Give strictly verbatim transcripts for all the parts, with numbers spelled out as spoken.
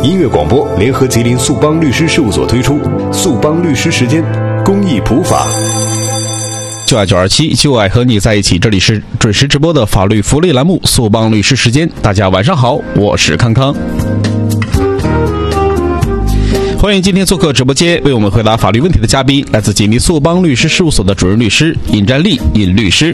音乐广播联合吉林速邦律师事务所推出速邦律师时间公益普法。 就爱九二七，就爱和你在一起。这里是准时直播的法律福利栏目速邦律师时间。大家晚上好，我是康康。欢迎今天做客直播间为我们回答法律问题的嘉宾，来自吉林速邦律师事务所的主任律师尹占利尹律师。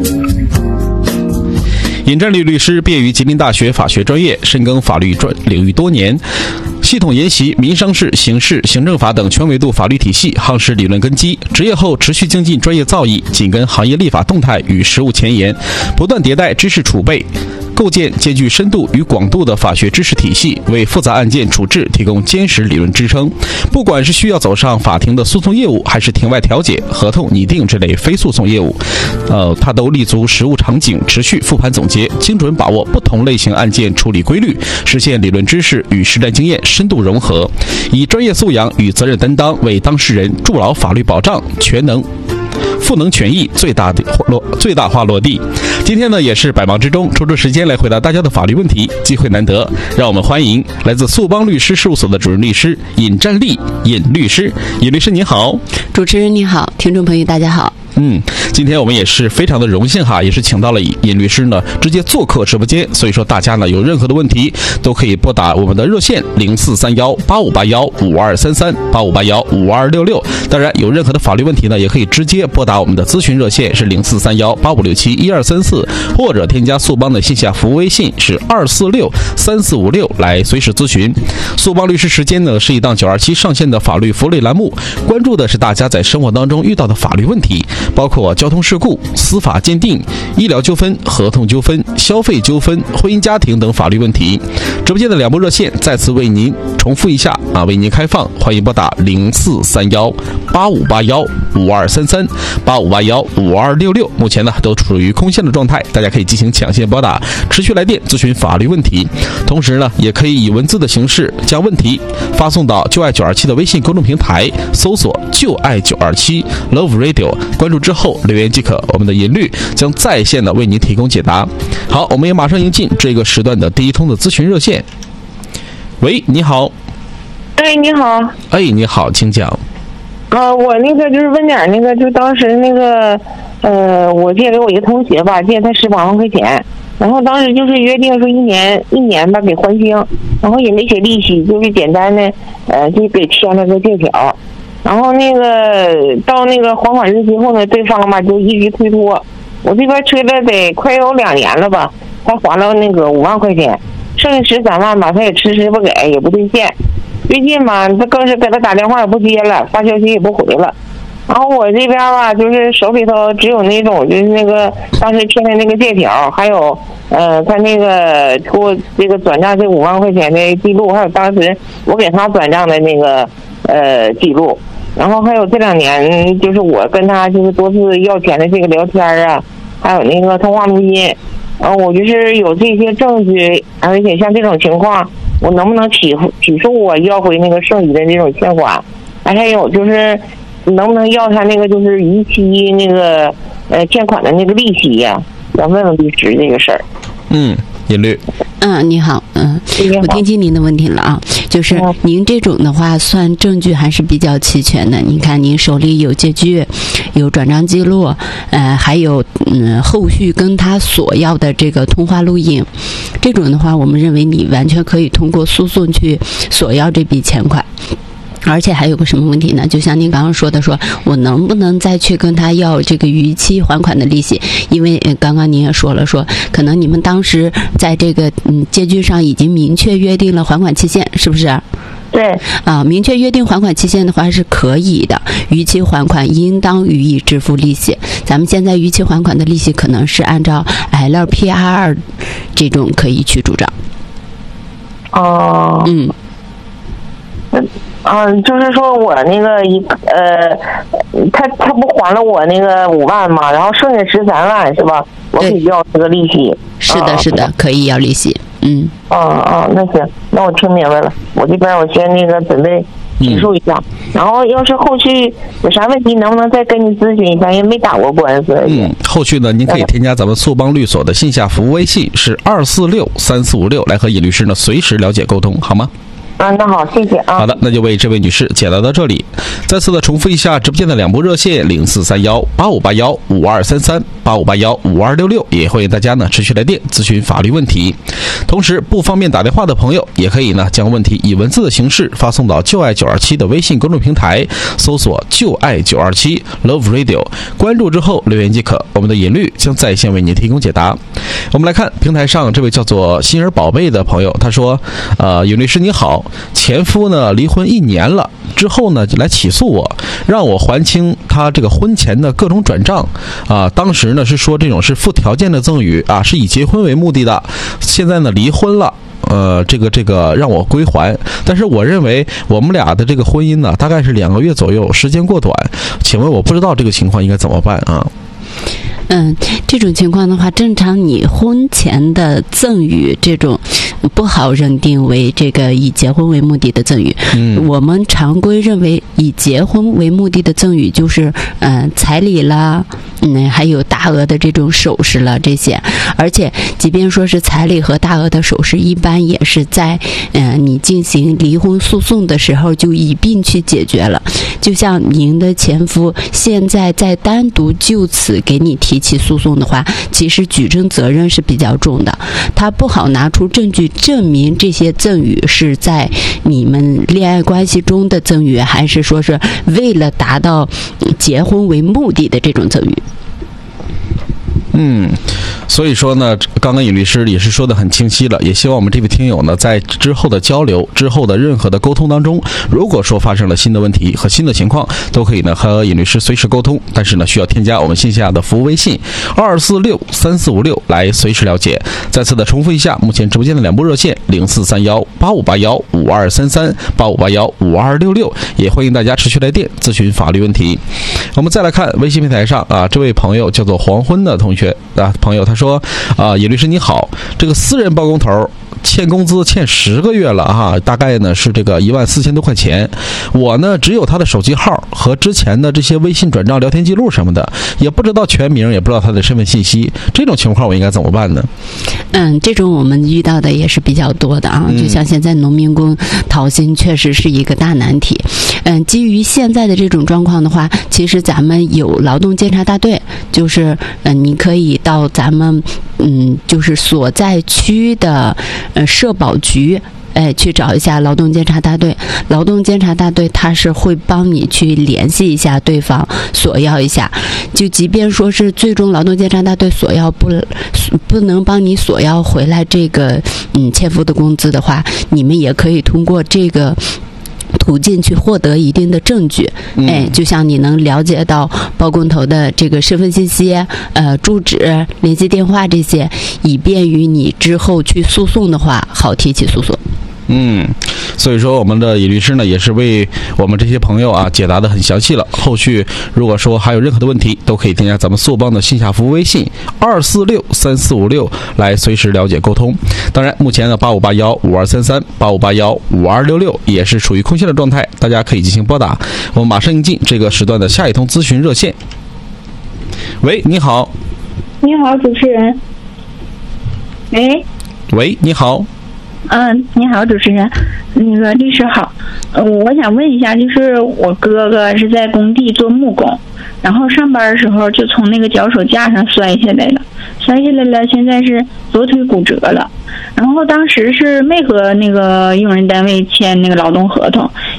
尹占利律师毕业于吉林大学法学专业，深耕法律专领域多年，系统研习民商事、刑事、行政法等全维度法律体系，夯实理论根基。执业后持续精进专业造诣，紧跟行业立法动态与实务前沿，不断迭代知识储备，构建兼具深度与广度的法学知识体系，为复杂案件处置提供坚实理论支撑。不管是需要走上法庭的诉讼业务，还是庭外调解、合同拟定这类非诉讼业务，呃，他都立足实务场景，持续复盘总结，精准把握不同类型案件处理规律，实现理论知识与实战经验深度融合，以专业素养与责任担当为当事人筑牢法律保障，全能赋能权益最大的落最大化落地。今天呢，也是百忙之中抽出时间来回答大家的法律问题，机会难得，让我们欢迎来自速邦律师事务所的主任律师尹占利尹律师。尹律师您好。 主持人你好，听众朋友大家好。 嗯，今天我们也是非常的荣幸哈，也是请到了尹律师呢直接做客直播间，所以说大家呢有任何的问题都可以拨打我们的热线零四三幺八五八幺五二三三八五八幺五二六六。当然有任何的法律问题呢，也可以直接拨打我们的咨询热线是零四三幺八五六七一二三四，或者添加速邦的线下服务微信是二四六三四五六来随时咨询。速邦律师时间呢是一档九二七上线的法律福利栏目，关注的是大家在生活当中遇到的法律问题，包括交通事故、司法鉴定、医疗纠纷、合同纠纷、消费纠纷、婚姻家庭等法律问题。直播间的两部热线再次为您重复一下啊，为您开放，欢迎拨打零四三幺八五八幺五二三三八五八幺五二六六。目前呢都处于空线的状态，大家可以进行抢线拨打，持续来电咨询法律问题。同时呢，也可以以文字的形式将问题发送到就爱九二七的微信公众平台，搜索就爱九二七 Love Radio， 关注之后留言即可，我们的尹律将在线的为您提供解答。好，我们也马上迎进这个时段的第一通的咨询热线。喂，你好。 哎，你好。 哎，你好，请讲。 呃，我那个就是问点那个，就当时那个，呃，我借给我一个同学吧，借他十八万块钱，然后当时就是约定说一年一年吧给还清，然后也没写利息，就是简单的，呃，就给签了个借条。然后那个到那个还款日期后呢，对方吧就一直推脱，我这边催了得快有两年了吧，他还了那个五万块钱，剩下十三万吧，他也迟迟不给，也不兑现。最近吧，他更是给他打电话也不接了，发消息也不回了。然后我这边吧，就是手里头只有那种就是那个当时签的那个借条，还有呃他那个给我这个转账这五万块钱的记录，还有当时我给他转账的那个呃记录。然后还有这两年，就是我跟他就是多次要钱的这个聊天啊，还有那个通话录音，然后我就是有这些证据，而且像这种情况，我能不能起起诉我要回那个剩余的那种欠款？还有就是能不能要他那个就是逾期那个呃欠款的那个利息呀、啊？想问问律师这个事儿。 嗯，尹律。 嗯，你好，嗯，我听清您的问题了啊，就是您这种的话，算证据还是比较齐全的。你看，您手里有借据，有转账记录，呃，还有嗯后续跟他索要的这个通话录音，这种的话，我们认为你完全可以通过诉讼去索要这笔钱款。而且还有个什么问题呢？就像您刚刚说的说，说我能不能再去跟他要这个逾期还款的利息？因为刚刚您也说了说，说可能你们当时在这个嗯借据上已经明确约定了还款期限，是不是？ 对。啊， 明确约定还款期限的话是可以的，逾期还款应当予以支付利息。咱们现在逾期还款的利息可能是按照 L P R 二这种可以去主张。 哦。 嗯。 嗯。嗯，就是说我那个一呃，他他不还了我那个五万嘛，然后剩下十三万是吧？我可以要这个利息。 是的，是的，可以要利息。嗯。 哦哦，那行，那我听明白了。我这边我先那个准备提述一下，嗯、然后要是后续有啥问题，能不能再跟你咨询一下？因为没打过官司。 嗯，后续呢，您可以添加咱们速邦律所的线下服务微信是二四六三四五六，来和尹律师呢随时了解沟通，好吗？ 啊，那好，谢谢啊。 好的，那就为这位女士解答到这里。再次的重复一下直播间的两部热线：零四三幺八五八幺五二三三、八五八幺五二六六，也欢迎大家呢持续来电咨询法律问题。同时，不方便打电话的朋友，也可以呢将问题以文字的形式发送到就爱九二七的微信公众平台，搜索就爱九二七 Love Radio， 关注之后留言即可，我们的尹律将在线为您提供解答。我们来看平台上这位叫做心儿宝贝的朋友，他说：呃，尹律师你好，前夫呢离婚一年了之后呢就来起诉我，让我还清他这个婚前的各种转账啊、呃，当时呢是说这种是附条件的赠与啊，是以结婚为目的的，现在呢离婚了。呃，这个这个让我归还，但是我认为我们俩的这个婚姻呢，大概是两个月左右，时间过短，请问我不知道这个情况应该怎么办啊？ 嗯，这种情况的话，正常你婚前的赠与这种不好认定为这个以结婚为目的的赠与。嗯，我们常规认为以结婚为目的的赠与就是嗯、呃、彩礼啦，嗯还有大额的这种首饰了这些。而且即便说是彩礼和大额的首饰，一般也是在嗯、呃、你进行离婚诉讼的时候就一并去解决了。就像您的前夫现在再单独就此给你提起诉讼的话，其实举证责任是比较重的，他不好拿出证据证明这些赠与是在你们恋爱关系中的赠与，还是说是为了达到结婚为目的的这种赠与。 嗯，所以说呢，刚刚尹律师也是说的很清晰了，也希望我们这位听友呢，在之后的交流、之后的任何的沟通当中，如果说发生了新的问题和新的情况，都可以呢和尹律师随时沟通，但是呢，需要添加我们线下的服务微信二四六三四五六来随时了解。再次的重复一下，目前直播间的两部热线零四三幺八五八幺五二三三、八五八幺五二六六，也欢迎大家持续来电咨询法律问题。我们再来看微信平台上啊，这位朋友叫做黄昏的同学。啊，朋友他说啊，尹律师你好，这个私人包工头欠工资欠十个月了哈、啊，大概呢是这个一万四千多块钱。我呢只有他的手机号和之前的这些微信转账聊天记录什么的，也不知道全名，也不知道他的身份信息。这种情况我应该怎么办呢？ 嗯，这种我们遇到的也是比较多的啊。就像现在农民工讨薪确实是一个大难题。嗯，基于现在的这种状况的话，其实咱们有劳动监察大队，就是嗯，你可以到咱们嗯，就是所在区的呃社保局。哎，去找一下劳动监察大队，劳动监察大队他是会帮你去联系一下对方，索要一下。就即便说是最终劳动监察大队索要不不能帮你索要回来这个嗯欠付的工资的话，你们也可以通过这个途径去获得一定的证据。哎，就像你能了解到包工头的这个身份信息、呃住址、联系电话这些，以便于你之后去诉讼的话好提起诉讼。 嗯，所以说我们的尹律师呢，也是为我们这些朋友啊解答的很详细了。后续如果说还有任何的问题，都可以添加咱们速帮的线下服务微信二四六三四五六来随时了解沟通。当然，目前的八五八幺五二三三、八五八幺五二六六也是处于空闲的状态，大家可以进行拨打。我们马上迎进这个时段的下一通咨询热线。喂，你好。 你好，主持人。喂。 喂，你好。 嗯，你好，主持人，那个律师好，呃，我想问一下，就是我哥哥是在工地做木工，然后上班的时候就从那个脚手架上摔下来了，摔下来了，现在是左腿骨折了，然后当时是没和那个用人单位签那个劳动合同，